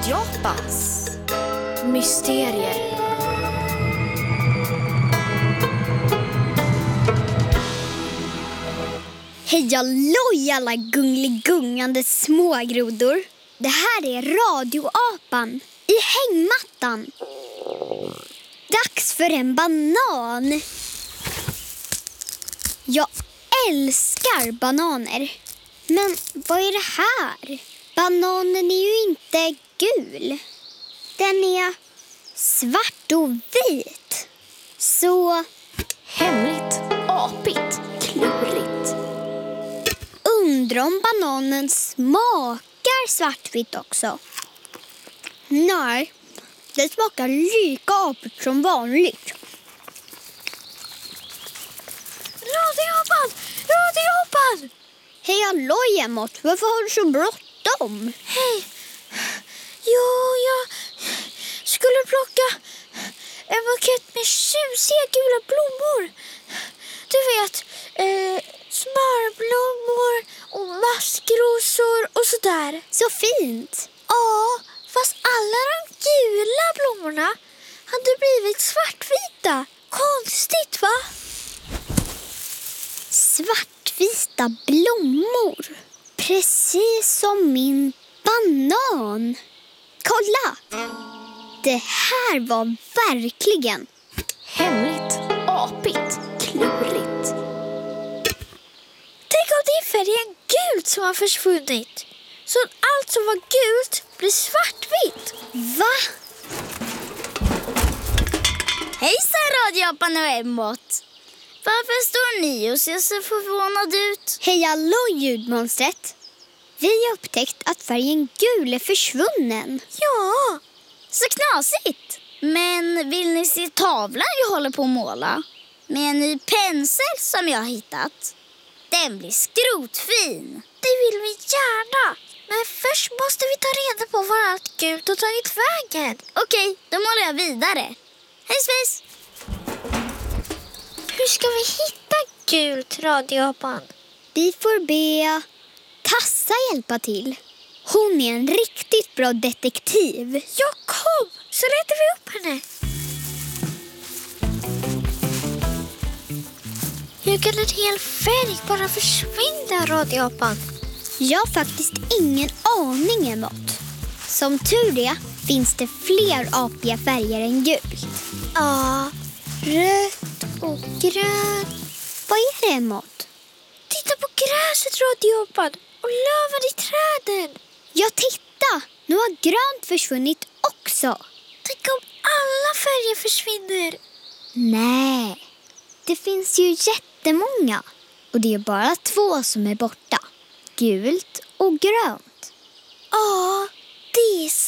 Radio Apans mysterier. Hej alloj alla gungligungande smågrodor. Det här är radioapan i hängmattan. Dags för en banan. Jag älskar bananer. Men vad är det här? Bananen är ju inte gul. Den är svart och vit. Så Hemligt, apigt, klurigt. undrar om bananen smakar svartvitt också. Nej, det smakar lika apigt som vanligt. Radioapan! Radioapan! Hej alloj Emot, varför har du så bråttom? Hej! Jo, jag skulle plocka en bukett med tjusiga gula blommor. Du vet, smörblommor och maskrosor och sådär. Så fint! Ja, fast alla de gula blommorna hade blivit svartvita. Konstigt, va? Svartvita blommor. Precis som min banan. Kolla! Det här var verkligen Hemligt, apigt, klurigt. Tänk om det är färgen gult som har försvunnit. Så att allt som var gult blir svartvitt. Va? Hejsan radioapan och Emot. Varför står ni och ser så förvånad ut? Hej alloj ljudmonstret. Vi har upptäckt att färgen gul är försvunnen. Ja, så knasigt. Men vill ni se tavlan jag håller på att måla? Med en ny pensel som jag har hittat. Den blir skrotfin. Det vill vi gärna. Men först måste vi ta reda på var allt gult har tagit vägen. Okej, då målar jag vidare. Hej svejs! Hur ska vi hitta gult, radioapan? Vi får be Tassa hjälpa till. Hon är en riktigt bra detektiv. Ja, kom! Så letar vi upp henne. Hur kan en hel färg bara försvinna, radioapan? Jag har faktiskt ingen aning emot. Som tur är finns det fler apiga färger än gult. Ja, Rött och grönt. Vad är det emot? titta på gräset, radioapan. Och löven i träden. Ja, titta! Nu har grönt försvunnit också. Tänk om alla färger försvinner. Nej, det finns ju jättemånga. Och det är bara 2 som är borta. Gult och grönt. Ja, det är